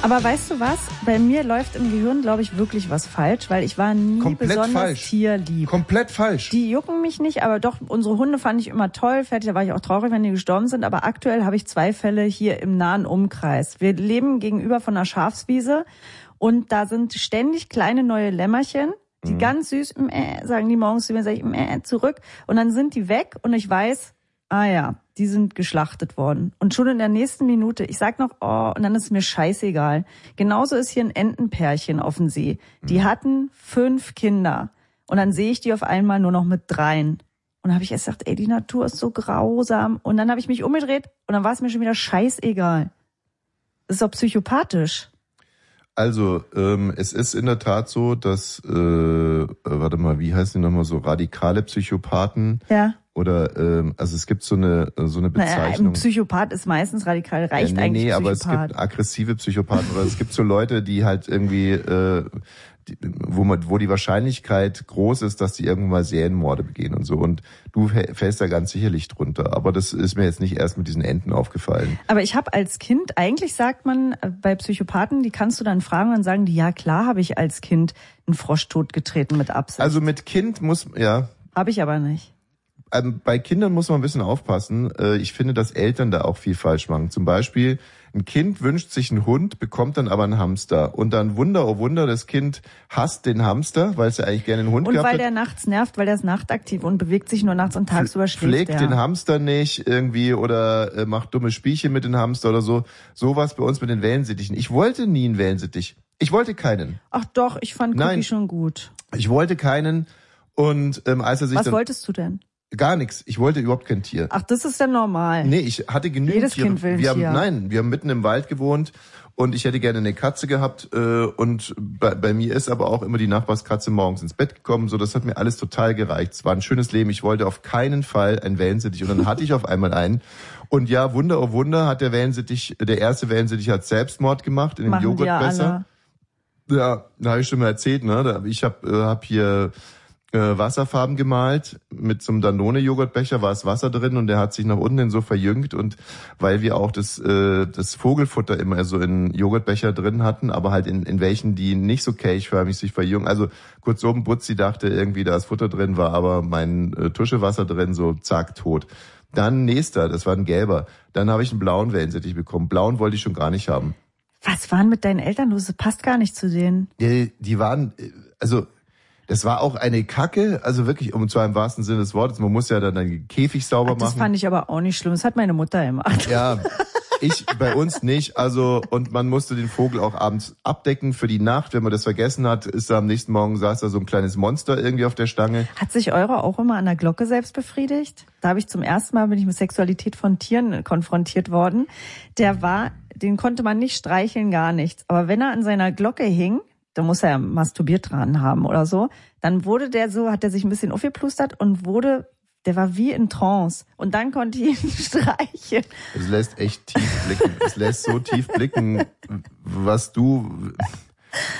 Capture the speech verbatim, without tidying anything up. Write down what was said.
Aber weißt du was? Bei mir läuft im Gehirn, glaube ich, wirklich was falsch, weil ich war nie Komplett besonders falsch. tierlieb. Komplett falsch. Die jucken mich nicht, aber doch, unsere Hunde fand ich immer toll. Fertig, da war ich auch traurig, wenn die gestorben sind. Aber aktuell habe ich zwei Fälle hier im nahen Umkreis. Wir leben gegenüber von einer Schafswiese und da sind ständig kleine neue Lämmerchen, die mhm. ganz süß äh, sagen die morgens zu mir, sag ich äh, zurück. Und dann sind die weg und ich weiß, ah ja, die sind geschlachtet worden. Und schon in der nächsten Minute, ich sag noch, oh, und dann ist es mir scheißegal. Genauso ist hier ein Entenpärchen auf dem See. Die hatten fünf Kinder. Und dann sehe ich die auf einmal nur noch mit dreien. Und dann habe ich erst gesagt, ey, die Natur ist so grausam. Und dann habe ich mich umgedreht und dann war es mir schon wieder scheißegal. Das ist doch psychopathisch. Also, ähm, es ist in der Tat so, dass, äh, warte mal, wie heißen die nochmal so, radikale Psychopathen? Ja. Oder, ähm, also es gibt so eine so eine Bezeichnung. Naja, ein Psychopath ist meistens radikal, reicht ja, nee, eigentlich nee, Psychopath. aber es gibt aggressive Psychopathen oder es gibt so Leute, die halt irgendwie, äh, die, wo man, wo die Wahrscheinlichkeit groß ist, dass die irgendwann mal Serienmorde begehen und so. Und du fällst da ganz sicherlich drunter. Aber das ist mir jetzt nicht erst mit diesen Enten aufgefallen. Aber ich habe als Kind, eigentlich sagt man bei Psychopathen, die kannst du dann fragen und dann sagen die, ja klar habe ich als Kind einen Frosch totgetreten mit Absicht. Also mit Kind muss, ja. Habe ich aber nicht. Bei Kindern muss man ein bisschen aufpassen. Ich finde, dass Eltern da auch viel falsch machen. Zum Beispiel, ein Kind wünscht sich einen Hund, bekommt dann aber einen Hamster. Und dann Wunder, oh Wunder, das Kind hasst den Hamster, weil es ja eigentlich gerne einen Hund und gehabt hat. Und weil der nachts nervt, weil der ist nachtaktiv und bewegt sich nur nachts und tagsüber schläft. Pflegt der. den Hamster nicht irgendwie oder äh, macht dumme Spielchen mit dem Hamster oder so. Sowas bei uns mit den Wellensittichen. Ich wollte nie einen Wellensittich. Ich wollte keinen. Ach doch, ich fand Cookie Nein, schon gut. Ich wollte keinen. Und ähm, als er sich Was dann... wolltest du denn? Gar nichts. Ich wollte überhaupt kein Tier. Ach, das ist ja normal. Nee, ich hatte genügend Jedes Tiere. Kind will ein wir haben, Tier. Nein, wir haben mitten im Wald gewohnt und ich hätte gerne eine Katze gehabt äh, und bei, bei mir ist aber auch immer die Nachbarskatze morgens ins Bett gekommen. So, das hat mir alles total gereicht. Es war ein schönes Leben. Ich wollte auf keinen Fall einen Wellensittich und dann hatte ich auf einmal einen. Und ja, Wunder oh Wunder, hat der Wellensittich, der erste Wellensittich hat Selbstmord gemacht in dem Joghurtbecher. Ja, ja, da habe ich schon mal erzählt, ne? Ich habe äh, hab hier Wasserfarben gemalt, mit so einem Danone-Joghurtbecher war es Wasser drin und der hat sich nach unten hin so verjüngt und weil wir auch das äh, das Vogelfutter immer so in Joghurtbecher drin hatten, aber halt in in welchen, die nicht so kelchförmig sich verjüngen. Also kurzum, Butzi dachte irgendwie, da ist Futter drin, war aber mein äh, Tuschewasser drin, so zack, tot. Dann nächster, das war ein gelber. Dann habe ich einen blauen Wellensittich bekommen. Blauen wollte ich schon gar nicht haben. Was waren mit deinen Eltern los? Das passt gar nicht zu denen. Die, die waren, also... Das war auch eine Kacke, also wirklich, und zwar im wahrsten Sinne des Wortes. Man muss ja dann den Käfig sauber Ach, das machen. Das fand ich aber auch nicht schlimm. Das hat meine Mutter gemacht. Ja, ich bei uns nicht. Also und man musste den Vogel auch abends abdecken für die Nacht. Wenn man das vergessen hat, ist da am nächsten Morgen saß da so ein kleines Monster irgendwie auf der Stange. Hat sich eure auch immer an der Glocke selbst befriedigt? Da habe ich zum ersten Mal bin ich mit Sexualität von Tieren konfrontiert worden. Der war, den konnte man nicht streicheln, gar nichts. Aber wenn er an seiner Glocke hing, da muss er ja masturbiert dran haben oder so, dann wurde der so, hat er sich ein bisschen aufgeplustert und wurde, der war wie in Trance. Und dann konnte ich ihn streicheln. Es lässt echt tief blicken. Es lässt so tief blicken, was du...